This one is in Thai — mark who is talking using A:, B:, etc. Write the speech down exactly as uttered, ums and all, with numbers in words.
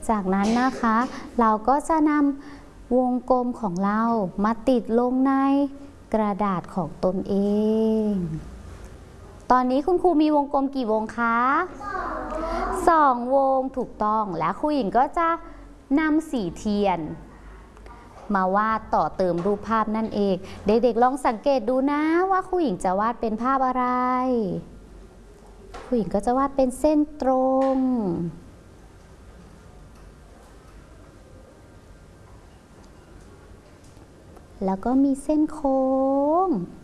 A: จากนั้นนะคะเราก็จะนำวงกลมของเรามาติดลงในกระดาษของตนเองตอนนี้คุณครูมีวงกลมกี่วงคะสองวงถูกต้องและครูหญิงก็จะนำสีเทียนมาวาดต่อเติมรูปภาพนั่นเองเด็กๆลองสังเกตดูนะว่าครูหญิงจะวาดเป็นภาพอะไรครูหญิงก็จะวาดเป็นเส้นตรงแล้วก็มีเส้นโค้ง